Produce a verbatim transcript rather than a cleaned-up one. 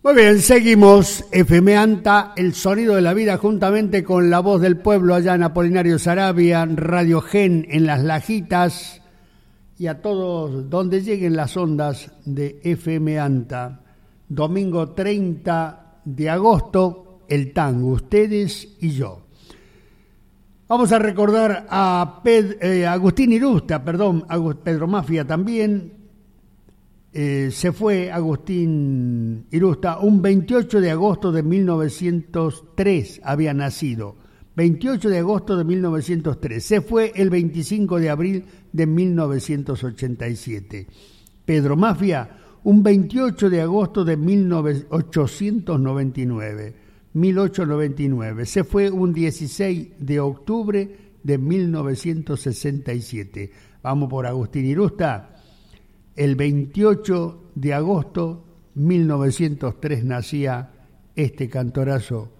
Muy bien, seguimos F M ANTA, el sonido de la vida, juntamente con La Voz del Pueblo allá en Apolinario Saravia, Radio Gen en Las Lajitas y a todos donde lleguen las ondas de F M ANTA. Domingo treinta de agosto, el tango, ustedes y yo. Vamos a recordar a Ped, eh, Agustín Irusta, perdón, a Pedro Mafia también. Eh, se fue Agustín Irusta un veintiocho de agosto de mil novecientos tres, había nacido. veintiocho de agosto de mil novecientos tres. Se fue el veinticinco de abril de mil novecientos ochenta y siete. Pedro Mafia, un veintiocho de agosto de mil ochocientos noventa y nueve. mil ochocientos noventa y nueve. Se fue un dieciséis de octubre de mil novecientos sesenta y siete. Vamos por Agustín Irusta. El veintiocho de agosto de mil novecientos tres nacía este cantorazo